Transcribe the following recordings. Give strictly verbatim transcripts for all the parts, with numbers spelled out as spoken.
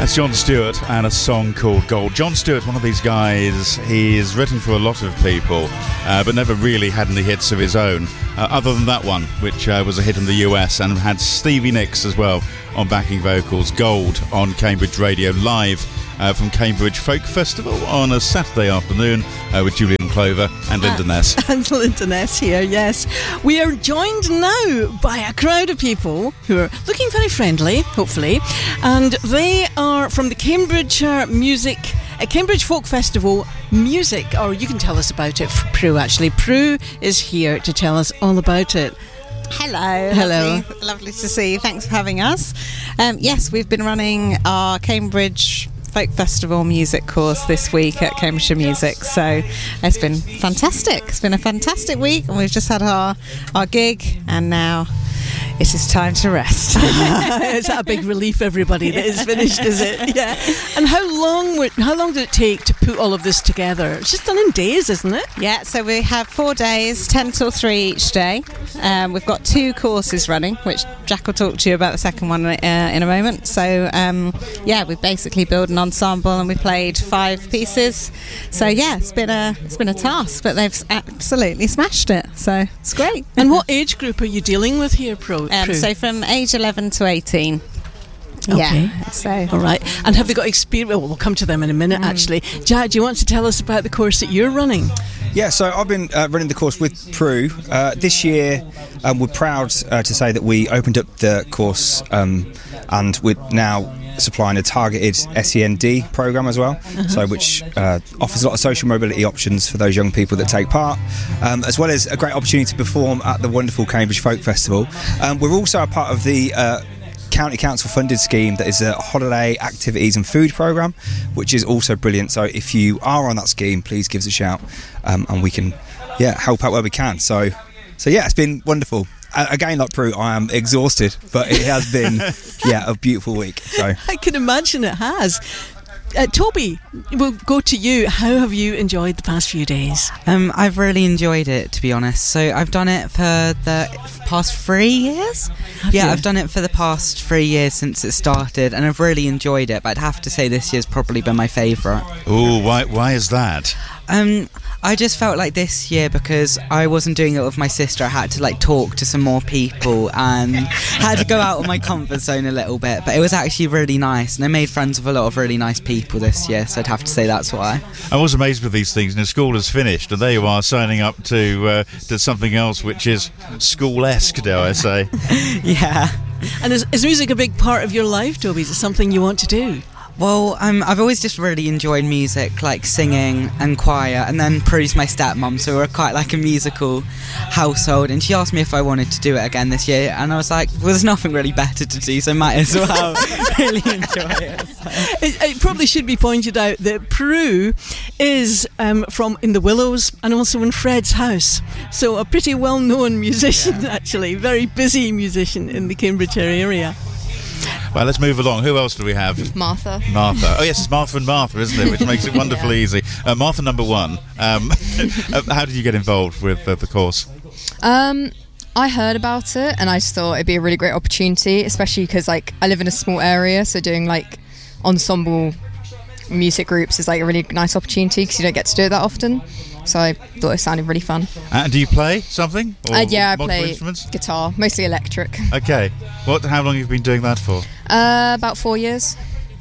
That's Jon Stewart and a song called Gold. Jon Stewart, one of these guys, he's written for a lot of people, uh, but never really had any hits of his own, uh, other than that one, which uh, was a hit in the U S and had Stevie Nicks as well on backing vocals. Gold on Cambridge Radio, live uh, from Cambridge Folk Festival on a Saturday afternoon uh, with Julian Clover and Linda uh, Ness. And Linda Ness here, yes. We are joined now by a crowd of people who are looking very friendly, hopefully, and they are from the Cambridge uh, Music, uh, Cambridge Folk Festival Music, or you can tell us about it, Prue, actually. Prue is here to tell us all about it. Hello. Hello. Lovely, lovely to see you. Thanks for having us. Um, yes, we've been running our Cambridge Folk Festival music course this week at Cambridgeshire Music, so it's been fantastic. It's been a fantastic week, and we've just had our, our gig, and now it is time to rest. Is that a big relief, everybody, that it's finished, is it? Yeah. And how long were, how long did it take to put all of this together? It's just done in days, isn't it? Yeah, so we have four days, ten till three each day. Um, we've got two courses running, which Jack will talk to you about the second one uh, in a moment. So, um, yeah, we basically built an ensemble and we played five pieces. So, yeah, it's been a it's been a task, but they've absolutely smashed it. So, it's great. And what age group are you dealing with here, Pro? Um, so from age eleven to eighteen. Okay. Yeah. So all right. And have they got experience? Well, we'll come to them in a minute. Mm. Actually, Jack, do you want to tell us about the course that you're running? Yeah, so I've been uh, running the course with Prue. Uh, this year, um, we're proud uh, to say that we opened up the course um, and we're now supplying a targeted S E N D programme as well, uh-huh. so which uh, offers a lot of social mobility options for those young people that take part, um, as well as a great opportunity to perform at the wonderful Cambridge Folk Festival. Um, we're also a part of the uh, County Council funded scheme that is a holiday activities and food programme, which is also brilliant. So if you are on that scheme, please give us a shout, um, and we can yeah help out where we can. So so yeah, it's been wonderful. Uh, again, like Prue, I am exhausted, but it has been yeah a beautiful week. So I can imagine it has. Uh, Toby, we'll go to you. How have you enjoyed the past few days? Um, I've really enjoyed it, to be honest. So I've done it for the past three years. Have yeah, you? I've done it for the past three years since it started, and I've really enjoyed it. But I'd have to say this year's probably been my favourite. Oh, why? Why is that? Um, I just felt like this year, because I wasn't doing it with my sister, I had to like talk to some more people and had to go out of my comfort zone a little bit. But it was actually really nice, and I made friends with a lot of really nice people this year, so I'd have to say that's why. I was amazed with these things. And school has finished, and there you are signing up to uh, to something else which is school-esque, dare I say. Yeah. And is, is music a big part of your life, Toby? Is it something you want to do? Well, um, I've always just really enjoyed music, like singing and choir, and then Prue's my stepmom, so we're quite like a musical household, and she asked me if I wanted to do it again this year, and I was like, well, there's nothing really better to do, so I might as well really enjoy it. So. It, it probably should be pointed out that Prue is um, from In the Willows and also in Fred's House, so a pretty well-known musician, yeah. Actually, very busy musician in the Cambridgeshire area. Well, let's move along. Who else do we have? Martha. Martha. Oh, yes, it's Martha and Martha, isn't it? Which makes it wonderfully yeah. easy. Uh, Martha number one. Um, how did you get involved with uh, the course? Um, I heard about it, and I just thought it'd be a really great opportunity, especially because, like, I live in a small area, so doing, like, ensemble music groups is, like, a really nice opportunity because you don't get to do it that often. So I thought it sounded really fun. And do you play something? Or uh, yeah, I play instruments? Guitar, mostly electric. Okay. What? How long have you been doing that for? Uh, about four years.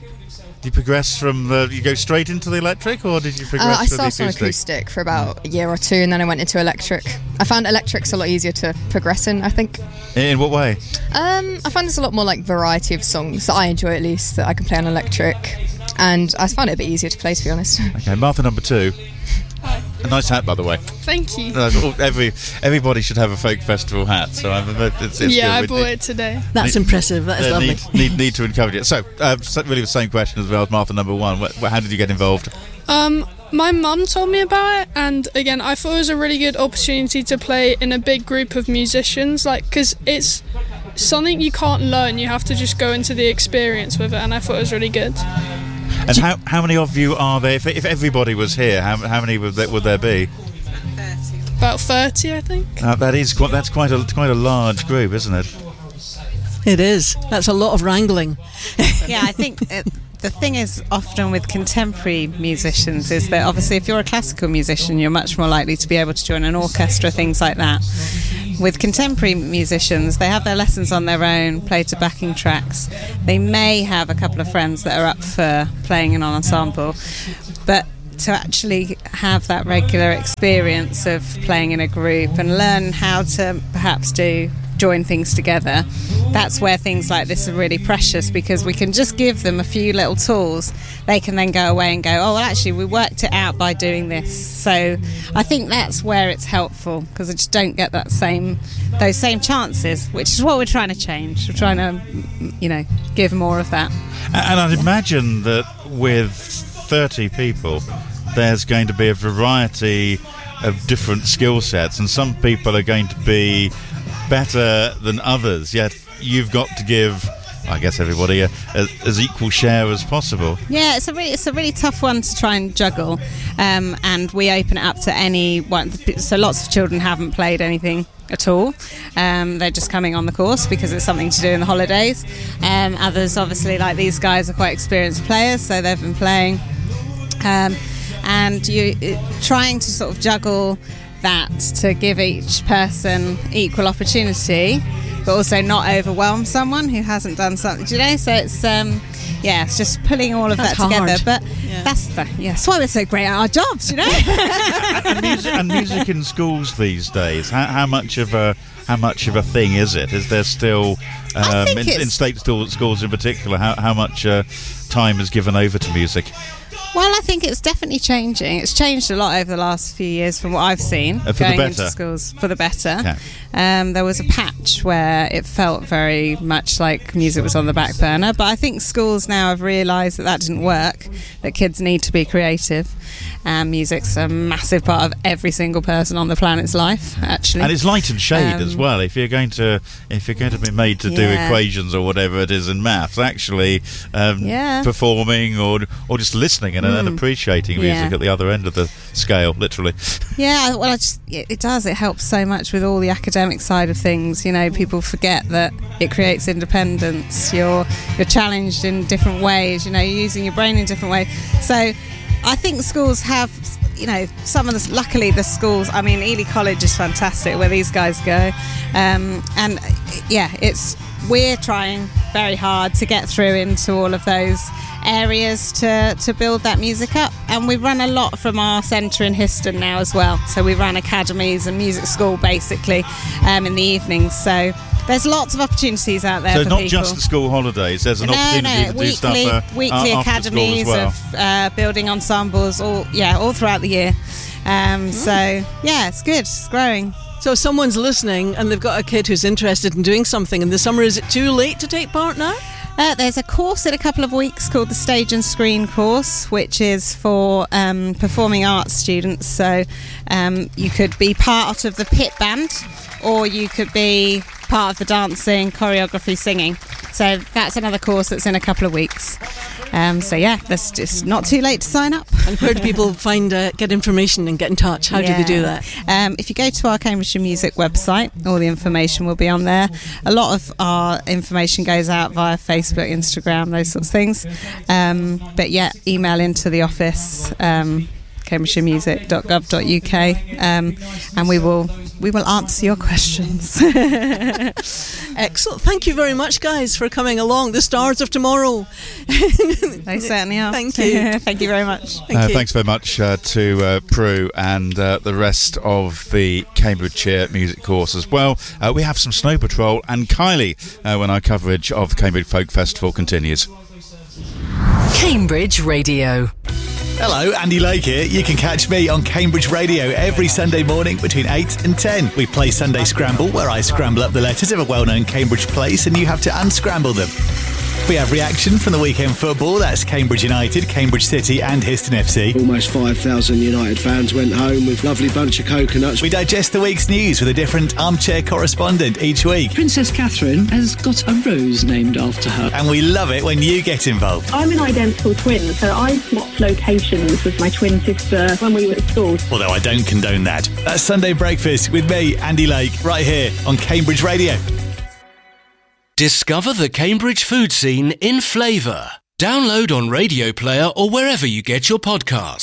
Do you progress from the... You go straight into the electric, or did you progress uh, I to the started acoustic? on acoustic for about a year or two, and then I went into electric. I found electric's a lot easier to progress in, I think. In what way? Um, I find there's a lot more like variety of songs that I enjoy, at least, that I can play on electric. And I found it a bit easier to play, to be honest. Okay, Martha number two. Hi. A nice hat, by the way. Thank you. Uh, every everybody should have a folk festival hat. So I'm, it's, it's yeah, good. I bought it today. That's need, impressive. That is uh, lovely. Need, need, need to encourage it. So, uh, really, the same question as well as Martha number one. What, how did you get involved? Um, my mum told me about it, and again, I thought it was a really good opportunity to play in a big group of musicians, like because it's something you can't learn. You have to just go into the experience with it, and I thought it was really good. And how how many of you are there? If, if everybody was here, how how many would there, would there be? About thirty, I think. Uh, that is quite. That's quite a quite a large group, isn't it? It is. That's a lot of wrangling. Yeah, I think it, the thing is often with contemporary musicians is that obviously if you're a classical musician, you're much more likely to be able to join an orchestra, things like that. With contemporary musicians, they have their lessons on their own, play to backing tracks. They may have a couple of friends that are up for playing in an ensemble, but to actually have that regular experience of playing in a group and learn how to perhaps do join things together, that's where things like this are really precious, because we can just give them a few little tools. They can then go away and go, oh well, actually we worked it out by doing this. So I think that's where it's helpful, because I just don't get that same those same chances, which is what we're trying to change. We're trying to, you know, give more of that. And I'd imagine that with thirty people there's going to be a variety of different skill sets, and some people are going to be better than others, yet you've got to give, I guess, everybody a, a, as equal share as possible. Yeah, it's a really it's a really tough one to try and juggle, um, and we open it up to anyone. So lots of children haven't played anything at all. Um, they're just coming on the course because it's something to do in the holidays. Um, others, obviously, like these guys, are quite experienced players, so they've been playing. Um, and you it, trying to sort of juggle that to give each person equal opportunity, but also not overwhelm someone who hasn't done something, do you know? So it's um yeah, it's just pulling all of That's that together. hard. But Yeah. that's the yeah, that's why we're so great at our jobs, you know. and, music, and music in schools these days, how, how much of a how much of a thing is it? Is there still I um, think in, it's- in state school- schools in particular, how, how much uh, time is given over to music? Well, I think it's definitely changing. It's changed a lot over the last few years from what I've seen, Uh, for the going better? into schools for the better. Okay. Um, there was a patch where it felt very much like music was on the back burner, but I think schools now have realised that that didn't work, that kids need to be creative. And music's a massive part of every single person on the planet's life, actually. And it's light and shade Um, as well. If you're going to, if you're going to be made to do Yeah. equations or whatever it is in maths, actually um, Yeah. performing or or just listening and, and Mm. appreciating music Yeah. at the other end of the scale, literally. Yeah, well, I just, it it does. It helps so much with all the academic side of things. You know, people forget that it creates independence. You're you're challenged in different ways. You know, you're using your brain in different ways. So, I think schools have, you know, some of the. Luckily, the schools. I mean, Ely College is fantastic where these guys go, um, and yeah, it's we're trying very hard to get through into all of those areas to, to build that music up, and we run a lot from our centre in Histon now as well. So we run academies and music school basically um, in the evenings. So there's lots of opportunities out there So for not people. just the school holidays. There's an no, opportunity no, to do weekly, stuff uh, weekly a- after academies school as well. of uh, building ensembles, all yeah, all throughout the year. Um, so yeah, it's good. It's growing. So if someone's listening and they've got a kid who's interested in doing something in the summer, is it too late to take part now? Uh, there's a course in a couple of weeks called the Stage and Screen course, which is for um, performing arts students. So um, you could be part of the pit band, or you could be part of the dancing, choreography, singing. So that's another course that's in a couple of weeks. Um, so yeah, that's just not too late to sign up. And where do people find uh, get information and get in touch? How do they do that? Um, if you go to our Cambridgeshire Music website, all the information will be on there. A lot of our information goes out via Facebook, Instagram, those sorts of things. Um, but yeah, email into the office, um, cambridgeshire music dot gov dot U K, um, and we will we will answer your questions. Excellent. Thank you very much, guys, for coming along. The stars of tomorrow. They certainly are. Thank you. Thank you very much. Thank Uh, you. thanks very much uh, to uh, Prue and uh, the rest of the Cambridgeshire music course as well. Uh, we have some Snow Patrol and Kylie uh, when our coverage of the Cambridge Folk Festival continues. Cambridge Radio. Hello, Andy Lake here. You can catch me on Cambridge Radio every Sunday morning between eight and ten. We play Sunday Scramble, where I scramble up the letters of a well-known Cambridge place and you have to unscramble them. We have reaction from the weekend football. That's Cambridge United, Cambridge City and Histon F C. Almost five thousand United fans went home with a lovely bunch of coconuts. We digest the week's news with a different armchair correspondent each week. Princess Catherine has got a rose named after her. And we love it when you get involved. I'm an identical twin, so I swapped locations with my twin sister when we were at school. Although I don't condone that. That's Sunday Breakfast with me, Andy Lake, right here on Cambridge Radio. Discover the Cambridge food scene in flavour. Download on Radio Player or wherever you get your podcasts.